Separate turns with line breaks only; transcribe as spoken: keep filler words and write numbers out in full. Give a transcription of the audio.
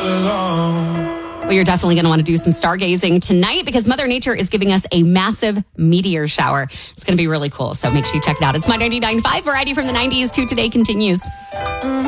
alone.
Well, you're definitely going to want to do some stargazing tonight because Mother Nature is giving us a massive meteor shower. It's going to be really cool. So make sure you check it out. It's My ninety-nine point five variety from the nineties to today continues.
Mm-hmm.